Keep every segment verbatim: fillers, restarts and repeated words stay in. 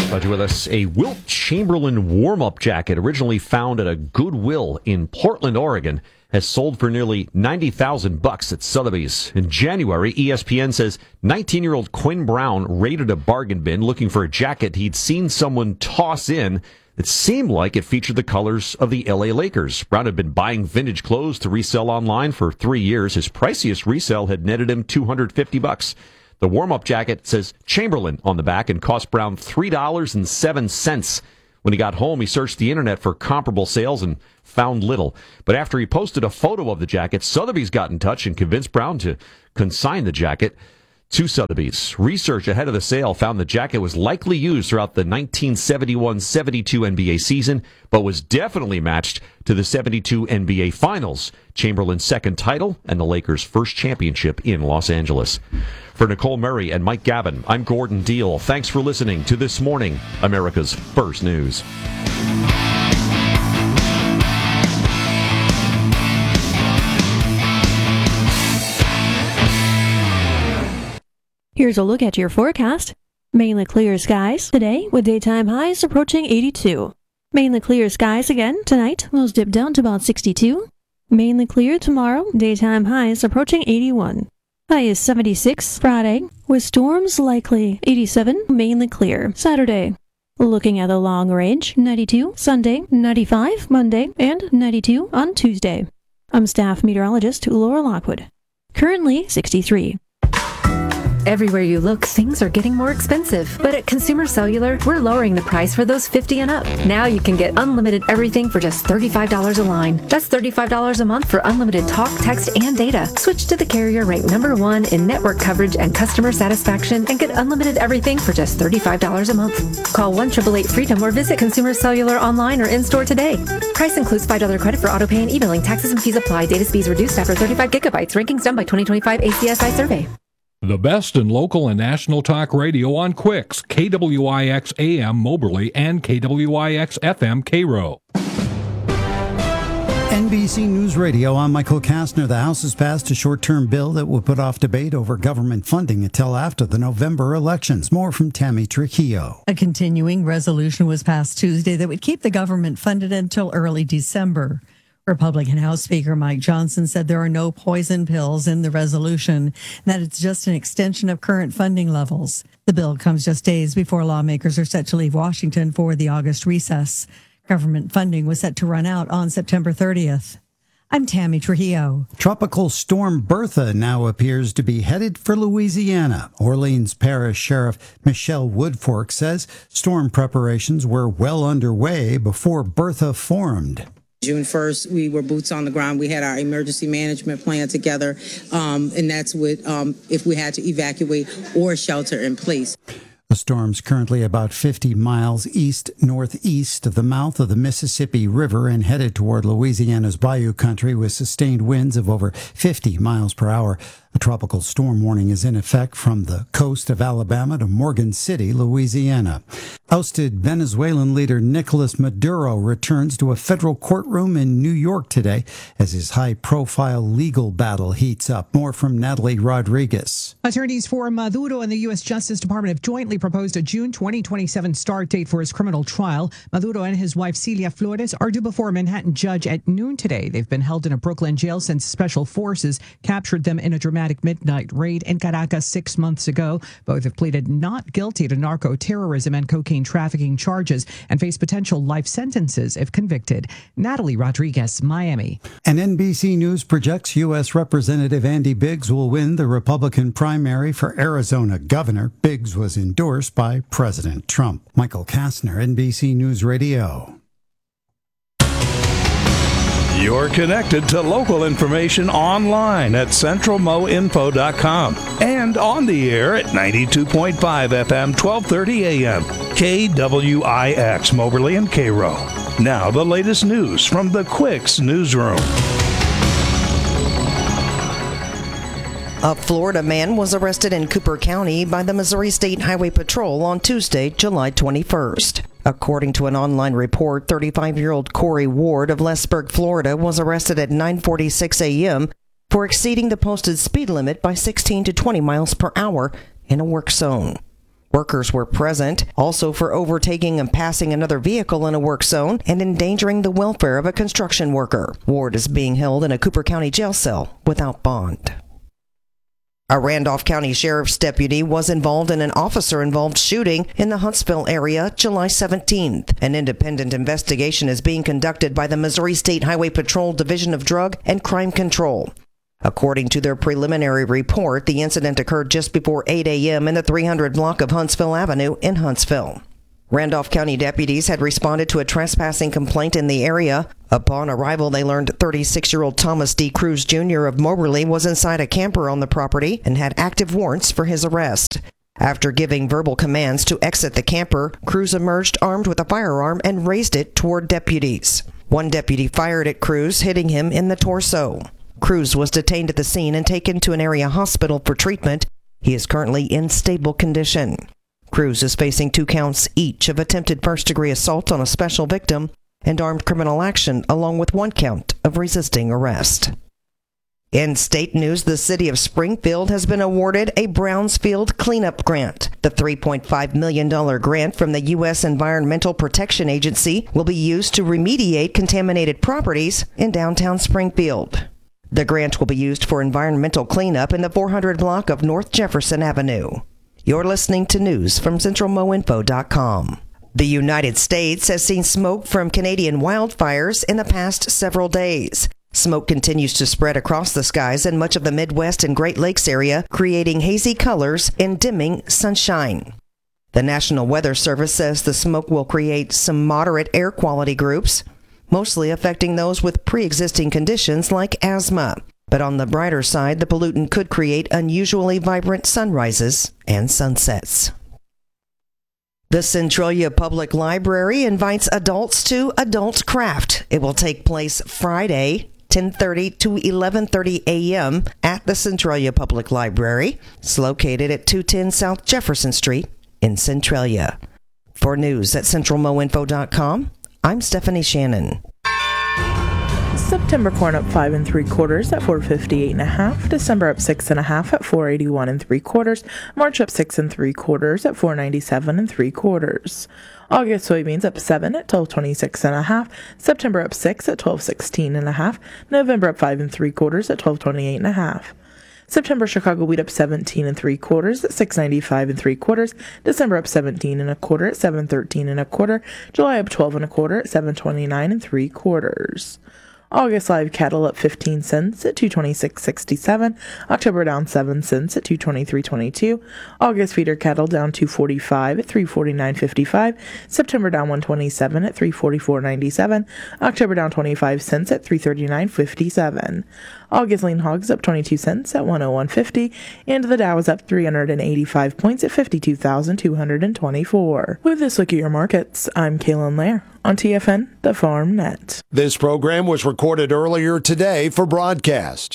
Glad you're with us. A Wilt Chamberlain warm-up jacket, originally found at a Goodwill in Portland, Oregon, has sold for nearly ninety thousand bucks at Sotheby's. In January, E S P N says nineteen-year-old Quinn Brown raided a bargain bin looking for a jacket he'd seen someone toss in. It seemed like it featured the colors of the L A Lakers. Brown had been buying vintage clothes to resell online for three years. His priciest resale had netted him two hundred fifty bucks. The warm-up jacket says Chamberlain on the back and cost Brown three dollars and seven cents. When he got home, he searched the internet for comparable sales and found little. But after he posted a photo of the jacket, Sotheby's got in touch and convinced Brown to consign the jacket to Sotheby's. Research ahead of the sale found the jacket was likely used throughout the nineteen seventy-one seventy-two N B A season, but was definitely matched to the seventy-two N B A Finals, Chamberlain's second title, and the Lakers' first championship in Los Angeles. For Nicole Murray and Mike Gavin, I'm Gordon Deal. Thanks for listening to This Morning, America's First News. Here's a look at your forecast. Mainly clear skies today with daytime highs approaching eighty-two. Mainly clear skies again tonight. Those dip down to about sixty-two. Mainly clear tomorrow. Daytime highs approaching eighty-one. High is seventy-six Friday with storms likely. eighty-seven. Mainly clear Saturday. Looking at the long range, ninety-two Sunday, ninety-five Monday, and ninety-two on Tuesday. I'm staff meteorologist Laura Lockwood. Currently sixty-three. Everywhere you look, things are getting more expensive. But at Consumer Cellular, we're lowering the price for those fifty and up. Now you can get unlimited everything for just thirty-five dollars a line. That's thirty-five dollars a month for unlimited talk, text, and data. Switch to the carrier ranked number one in network coverage and customer satisfaction and get unlimited everything for just thirty-five dollars a month. Call one eight eight eight freedom or visit Consumer Cellular online or in-store today. Price includes five dollars credit for auto pay and e-billing. Taxes and fees apply. Data speeds reduced after thirty-five gigabytes. Rankings done by twenty twenty-five A C S I survey. The best in local and national talk radio on Quicks, K W I X A M Moberly and K W I X F M Cairo. N B C News Radio, I'm Michael Kastner. The House has passed a short-term bill that will put off debate over government funding until after the November elections. More from Tammy Trujillo. A continuing resolution was passed Tuesday that would keep the government funded until early December. Republican House Speaker Mike Johnson said there are no poison pills in the resolution, and that it's just an extension of current funding levels. The bill comes just days before lawmakers are set to leave Washington for the August recess. Government funding was set to run out on September thirtieth. I'm Tammy Trujillo. Tropical Storm Bertha now appears to be headed for Louisiana. Orleans Parish Sheriff Michelle Woodfork says storm preparations were well underway before Bertha formed. June first, we were boots on the ground. We had our emergency management plan together, um, and that's what um, if we had to evacuate or shelter in place. The storm's currently about fifty miles east-northeast of the mouth of the Mississippi River and headed toward Louisiana's Bayou Country with sustained winds of over fifty miles per hour. A tropical storm warning is in effect from the coast of Alabama to Morgan City, Louisiana. Ousted Venezuelan leader Nicolas Maduro returns to a federal courtroom in New York today as his high-profile legal battle heats up. More from Natalie Rodriguez. Attorneys for Maduro and the U S Justice Department have jointly proposed a June twenty twenty-seven start date for his criminal trial. Maduro and his wife Celia Flores are due before a Manhattan judge at noon today. They've been held in a Brooklyn jail since special forces captured them in a dramatic midnight raid in Caracas six months ago. Both have pleaded not guilty to narco-terrorism and cocaine trafficking charges and face potential life sentences if convicted. Natalie Rodriguez, Miami. And N B C News projects U S Representative Andy Biggs will win the Republican primary for Arizona governor. Biggs was endorsed by President Trump. Michael Kastner, N B C News Radio. You're connected to local information online at central mo info dot com and on the air at ninety-two point five F M, twelve thirty A M, K W I X, Moberly and Cairo. Now the latest news from the Quicks Newsroom. A Florida man was arrested in Cooper County by the Missouri State Highway Patrol on Tuesday, July twenty-first. According to an online report, thirty-five-year-old Corey Ward of Leesburg, Florida, was arrested at nine forty-six A M for exceeding the posted speed limit by sixteen to twenty miles per hour in a work zone. Workers were present, also for overtaking and passing another vehicle in a work zone and endangering the welfare of a construction worker. Ward is being held in a Cooper County jail cell without bond. A Randolph County Sheriff's deputy was involved in an officer-involved shooting in the Huntsville area July seventeenth. An independent investigation is being conducted by the Missouri State Highway Patrol Division of Drug and Crime Control. According to their preliminary report, the incident occurred just before eight a.m. in the three hundred block of Huntsville Avenue in Huntsville. Randolph County deputies had responded to a trespassing complaint in the area. Upon arrival, they learned thirty-six-year-old Thomas D. Cruz Junior of Moberly was inside a camper on the property and had active warrants for his arrest. After giving verbal commands to exit the camper, Cruz emerged armed with a firearm and raised it toward deputies. One deputy fired at Cruz, hitting him in the torso. Cruz was detained at the scene and taken to an area hospital for treatment. He is currently in stable condition. Cruz is facing two counts each of attempted first-degree assault on a special victim and armed criminal action, along with one count of resisting arrest. In state news, the city of Springfield has been awarded a Brownsfield Cleanup Grant. The three point five million dollars grant from the U S Environmental Protection Agency will be used to remediate contaminated properties in downtown Springfield. The grant will be used for environmental cleanup in the four hundred block of North Jefferson Avenue. You're listening to news from Central Mo Info dot com. The United States has seen smoke from Canadian wildfires in the past several days. Smoke continues to spread across the skies in much of the Midwest and Great Lakes area, creating hazy colors and dimming sunshine. The National Weather Service says the smoke will create some moderate air quality groups, mostly affecting those with pre-existing conditions like asthma. But on the brighter side, the pollutant could create unusually vibrant sunrises and sunsets. The Centralia Public Library invites adults to Adult Craft. It will take place Friday, ten thirty to eleven thirty a.m. at the Centralia Public Library. It's located at two ten South Jefferson Street in Centralia. For news at Central Mo Info dot com, I'm Stephanie Shannon. September corn up five and three quarters at four fifty-eight and a half. December up six and a half at four eighty-one and three quarters. March up six and three quarters at four ninety-seven and three quarters. August soybeans up seven at twelve twenty-six and a half. September up six at twelve sixteen and a half. November up five and three quarters at twelve twenty-eight and a half. September Chicago wheat up seventeen and three quarters at six ninety-five and three quarters. December up seventeen and a quarter at seven thirteen and a quarter. July up twelve and a quarter at seven twenty-nine and three quarters. August live cattle up fifteen cents at two twenty-six sixty-seven. October down seven cents at two twenty-three twenty-two. August feeder cattle down two forty-five at three forty-nine fifty-five. September down one twenty-seven at three forty-four ninety-seven. October down twenty-five cents at three thirty-nine fifty-seven. August lean hogs up twenty-two cents at one oh one fifty, and the Dow is up three hundred eighty-five points at fifty-two thousand two hundred twenty-four. With this look at your markets, I'm Kaylin Lair on T F N, the Farm Net. This program was recorded earlier today for broadcast.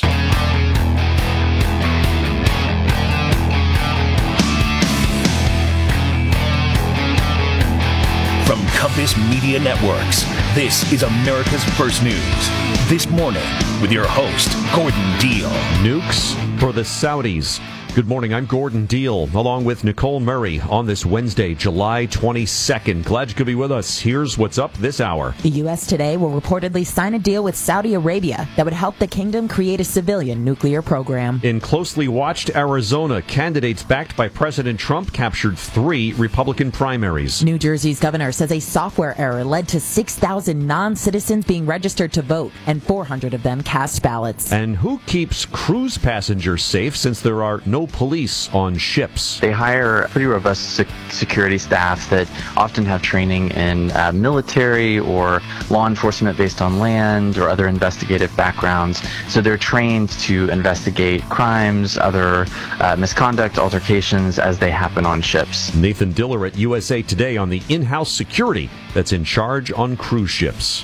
From Compass Media Networks, this is America's First News. This morning, with your host, Gordon Deal. Nukes for the Saudis. Good morning, I'm Gordon Deal, along with Nicole Murray on this Wednesday, July twenty-second. Glad you could be with us. Here's what's up this hour. The U S today will reportedly sign a deal with Saudi Arabia that would help the kingdom create a civilian nuclear program. In closely watched Arizona, candidates backed by President Trump captured three Republican primaries. New Jersey's governor says a software error led to six thousand non-citizens being registered to vote, and four hundred of them cast ballots. And who keeps cruise passengers safe since there are no police on ships? They hire pretty robust sec- security staff that often have training in uh, military or law enforcement based on land or other investigative backgrounds. So they're trained to investigate crimes, other uh, misconduct, altercations as they happen on ships. Nathan Diller at U S A Today on the in-house security that's in charge on cruise ships.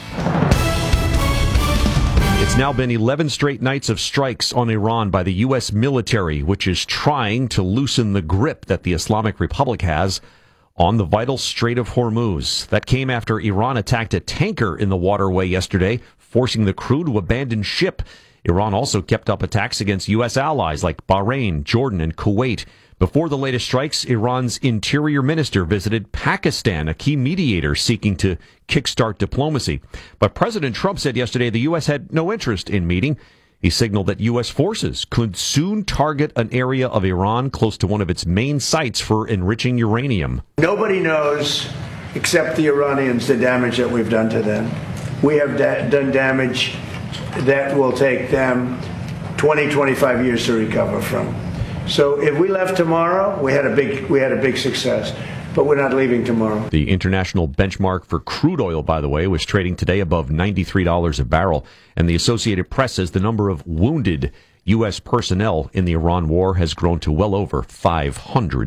It's now been eleven straight nights of strikes on Iran by the U S military, which is trying to loosen the grip that the Islamic Republic has on the vital Strait of Hormuz. That came after Iran attacked a tanker in the waterway yesterday, forcing the crew to abandon ship. Iran also kept up attacks against U S allies like Bahrain, Jordan, and Kuwait. Before the latest strikes, Iran's interior minister visited Pakistan, a key mediator seeking to kickstart diplomacy. But President Trump said yesterday the U S had no interest in meeting. He signaled that U S forces could soon target an area of Iran close to one of its main sites for enriching uranium. Nobody knows, except the Iranians, the damage that we've done to them. We have da- done damage that will take them twenty, twenty-five years to recover from. So if we left tomorrow, we had a big we had a big success. But we're not leaving tomorrow. The international benchmark for crude oil, by the way, was trading today above ninety-three dollars a barrel. And the Associated Press says the number of wounded U S personnel in the Iran war has grown to well over five hundred.